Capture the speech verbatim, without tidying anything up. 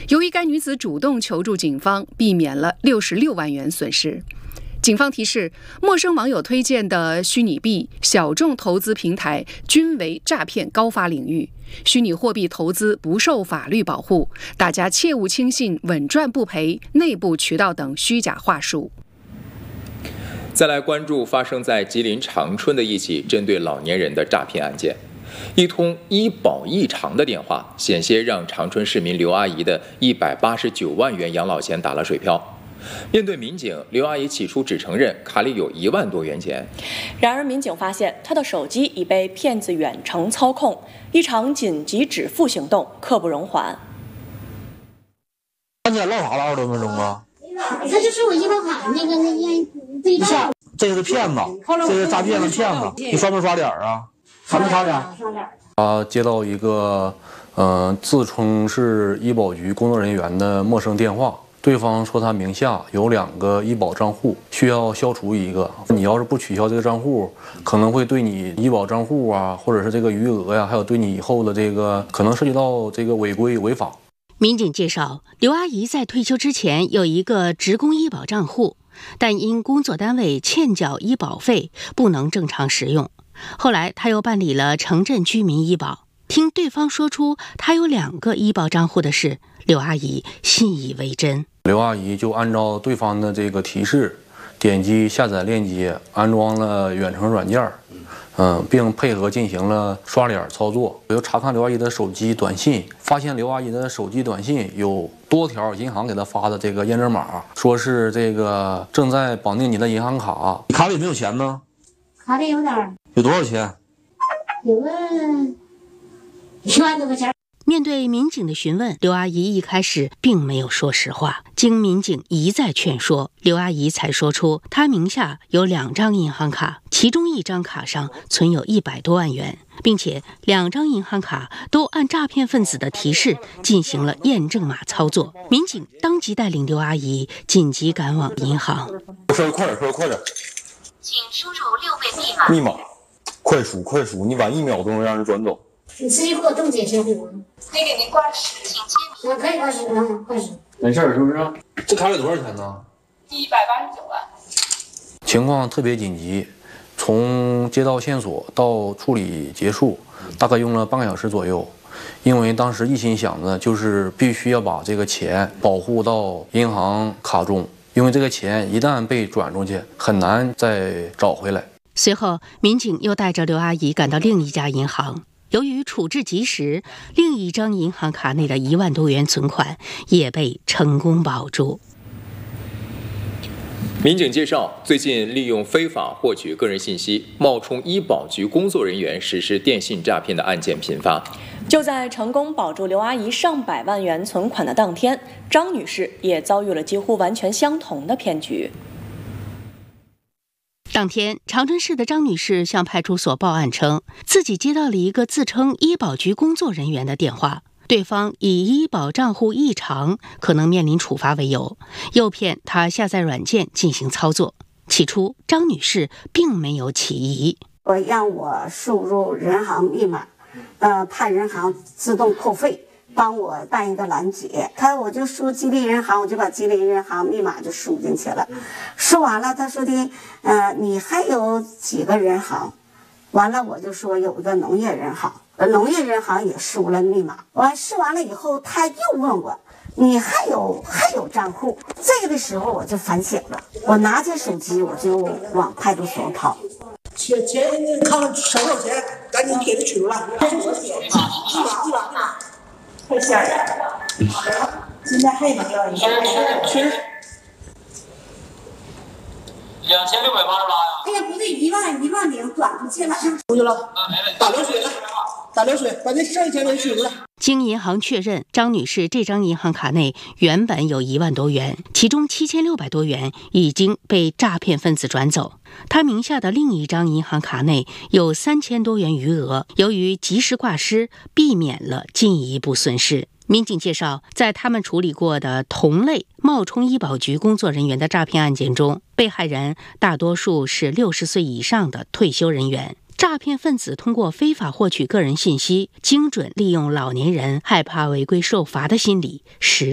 由于该女子主动求助警方，避免了六十六万元损失。警方提示，陌生网友推荐的虚拟币、小众投资平台均为诈骗高发领域，虚拟货币投资不受法律保护，大家切勿轻信稳赚不赔、内部渠道等虚假话术。 再来关注发生在吉林长春的一起针对老年人的诈骗案件。一通医保异常的电话，险些让长春市民刘阿姨的一百八十九万元养老钱打了水漂。面对民警，刘阿姨起初只承认卡里有一万多元钱。 然而，民警发现她的手机已被骗子远程操控，一场紧急止付行动刻不容缓。 刚才唠啥了？二十多分钟啊！ 他就说我医保卡那个那个对照， 这个是骗子，这个诈骗的骗子，你刷没刷脸啊？刷没刷脸？ 他接到一个，呃，自称是医保局工作人员的陌生电话。对方说他名下有两个医保账户，需要消除一个。你要是不取消这个账户，可能会对你医保账户啊，或者是这个余额呀，还有对你以后的这个可能涉及到这个违规违法。 民警介绍，刘阿姨在退休之前有一个职工医保账户，但因工作单位欠缴医保费，不能正常使用。后来她又办理了城镇居民医保。听对方说出她有两个医保账户的事，刘阿姨信以为真。 刘阿姨就按照对方的这个提示，点击下载链接，安装了远程软件，嗯，并配合进行了刷脸操作。我又查看刘阿姨的手机短信，发现刘阿姨的手机短信有多条银行给她发的这个验证码，说是这个正在绑定你的银行卡。 你卡里没有钱呢？ 卡里有点， 有多少钱？ 有个一万多块钱。 面对民警的询问，刘阿姨一开始并没有说实话。经民警一再劝说，刘阿姨才说出她名下有两张银行卡，其中一张卡上存有一百多万元，并且两张银行卡都按诈骗分子的提示进行了验证码操作。民警当即带领刘阿姨紧急赶往银行。 说的快点，说的快点。 请输入六位密码。 密码，快输快输，你晚一秒钟让人转走。 你直接给我冻结销户。 可以给您挂失，请签名。 我可以挂失，嗯，挂失。 没事是不是？这卡里多少钱呢？ 一百八十九万。 情况特别紧急，从接到线索到处理结束，大概用了半个小时左右。因为当时一心想着就是必须要把这个钱保护到银行卡中，因为这个钱一旦被转出去，很难再找回来。 随后，民警又带着刘阿姨赶到另一家银行。由于处置及时，另一张银行卡内的一万多元存款也被成功保住。 民警介绍，最近利用非法获取个人信息，冒充医保局工作人员实施电信诈骗的案件频发。 就在成功保住刘阿姨上百万元存款的当天，张女士也遭遇了几乎完全相同的骗局。 当天，长春市的张女士向派出所报案称，自己接到了一个自称医保局工作人员的电话，对方以医保账户异常，可能面临处罚为由，诱骗她下载软件进行操作。起初，张女士并没有起疑。 我让我输入银行密码，呃，怕银行自动扣费。帮我办一个拦截，他我就输吉林银行，我就把吉林银行密码就输进去了，输完了他说的，呃，你还有几个银行？完了我就说有一个农业银行，农业银行也输了密码，完输完了以后他又问我，你还有还有账户？这个的时候我就反省了，我拿起手机我就往派出所跑。 钱钱看看少少钱，赶紧给他取出来。一万一万啊！太吓人了！现在还没要一个，确实两千六百八十八呀！ 哎呀，不对，一万一万零转出去了，出去了，打流水了，打流水，把那剩下钱给取出来。 经银行确认，张女士这张银行卡内原本有一万多元，其中七千六百多元已经被诈骗分子转走。她名下的另一张银行卡内有三千多元余额，由于及时挂失，避免了进一步损失。民警介绍，在他们处理过的同类冒充医保局工作人员的诈骗案件中，被害人大多数是六十岁以上的退休人员。诈骗分子通过非法获取个人信息，精准利用老年人害怕违规受罚的心理，实